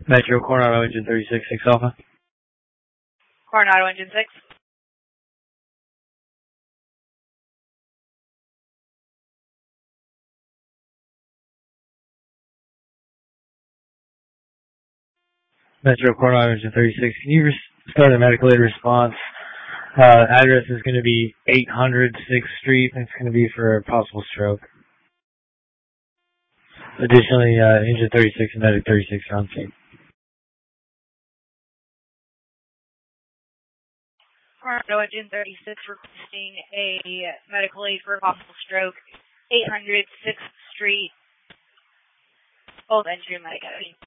Metro Coronado Engine 36, 6 Alpha. Coronado Engine 6. Metro Coronado Engine 36. Can you start a medical aid response? Address is going to be 800 6th Street. It's going to be for a possible stroke. Additionally, Engine 36 and Medic 36 are on scene. Coronado Engine 36 requesting a medical aid for a possible stroke. 800 6th Street. Both entry medic.